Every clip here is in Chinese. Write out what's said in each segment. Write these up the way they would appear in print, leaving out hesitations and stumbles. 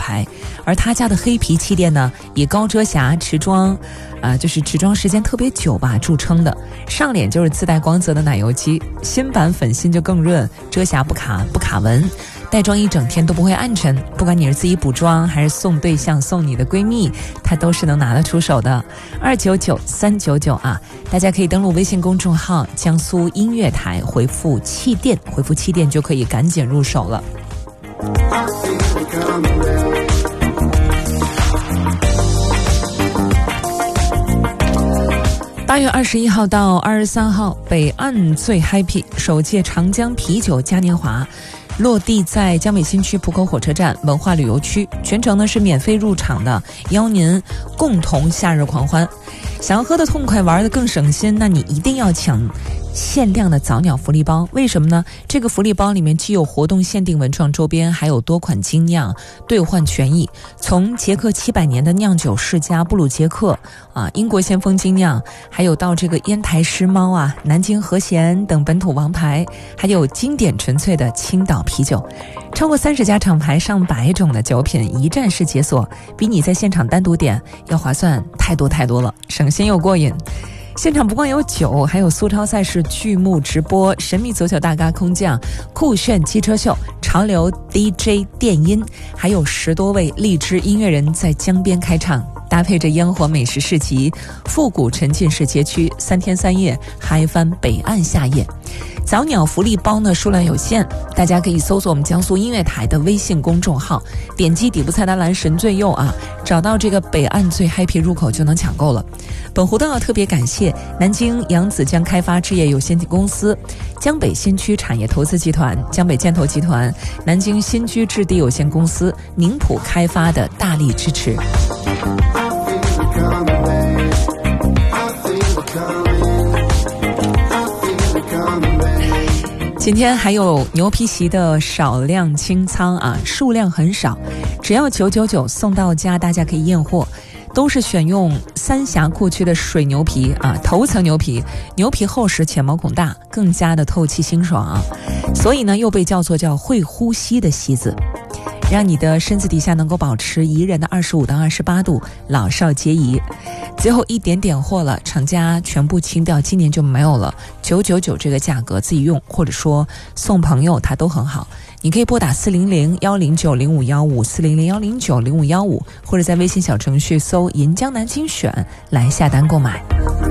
牌，而他家的黑皮气垫呢，以高遮瑕、持妆，就是持妆时间特别久吧著称的。上脸就是自带光泽的奶油肌，新版粉芯就更润，遮瑕不卡纹，带妆一整天都不会暗沉。不管你是自己补妆还是送对象、送你的闺蜜，它都是能拿得出手的。299-399啊，大家可以登录微信公众号江苏音乐台，回复气垫就可以赶紧入手了。8月21号到23号，北岸最 happy 首届长江啤酒嘉年华落地在江北新区浦口火车站文化旅游区，全程呢是免费入场的，邀您共同夏日狂欢。想要喝得痛快，玩得更省心，那你一定要抢限量的早鸟福利包。为什么呢？这个福利包里面既有活动限定文创周边，还有多款精酿兑换权益。从捷克700年的酿酒世家布鲁杰克英国先锋精酿，还有到这个烟台狮猫南京和贤等本土王牌，还有经典纯粹的青岛啤酒，超过30家厂牌，上百种的酒品，一站式解锁，比你在现场单独点要划算太多了，省心又过瘾。现场不光有酒，还有苏超赛事剧目直播、神秘足球大咖空降、酷炫机车秀、潮流 DJ 电音，还有10多位荔枝音乐人在江边开唱，搭配着烟火美食市集、复古沉浸式街区，3天3夜嗨翻北岸夏夜。早鸟福利包呢数量有限，大家可以搜索我们江苏音乐台的微信公众号，点击底部菜单栏神最右找到这个北岸最 happy 入口就能抢购了。本活动要特别感谢南京扬子江开发置业有限公司、江北新区产业投资集团、江北建投集团、南京新居置地有限公司、宁浦开发的大力支持。今天还有牛皮席的少量清仓数量很少，只要999送到家，大家可以验货。都是选用三峡库区的水牛皮头层牛皮，牛皮厚实且毛孔大，更加的透气清爽所以呢又被叫会呼吸的席子，让你的身子底下能够保持宜人的25到28度，老少皆宜。最后一点货了，厂家全部清掉，今年就没有了。999这个价格自己用或者说送朋友它都很好。你可以拨打400-109-0515 400-109-0515，或者在微信小程序搜银江南京选来下单购买。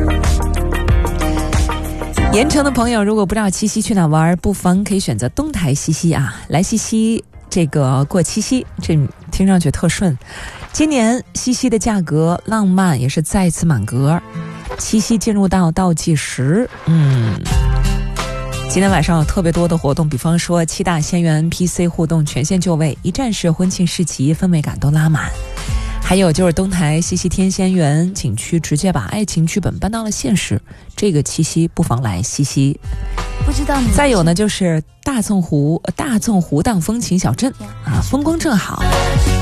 盐城的朋友如果不知道七夕去哪玩，不妨可以选择东台西溪来西溪这个过七夕，这听上去特顺。今年西溪的价格浪漫也是再次满格，七夕进入到倒计时今天晚上有特别多的活动，比方说7大仙园 PC 互动全线就位，一站式婚庆市集，氛围感都拉满。还有就是东台西溪天仙园景区直接把爱情剧本搬到了现实，这个七夕不妨来西溪。 不知道你再有呢就是大纵湖荡风情小镇风光正好。